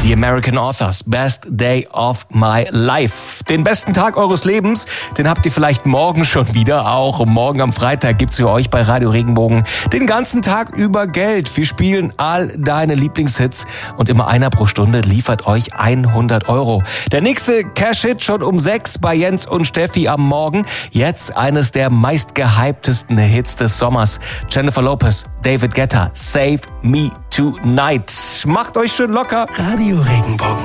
The American Authors, Best Day of My Life. Den besten Tag eures Lebens, den habt ihr vielleicht morgen schon wieder. Auch morgen am Freitag gibt's für euch bei Radio Regenbogen den ganzen Tag über Geld. Wir spielen all deine Lieblingshits und immer einer pro Stunde liefert euch 100 Euro. Der nächste Cash-Hit schon um 6 bei Jens und Steffi am Morgen. Jetzt eines der meistgehyptesten Hits des Sommers. Jennifer Lopez, David Guetta, Save Me Tonight. Macht euch schön locker. Radio Regenbogen.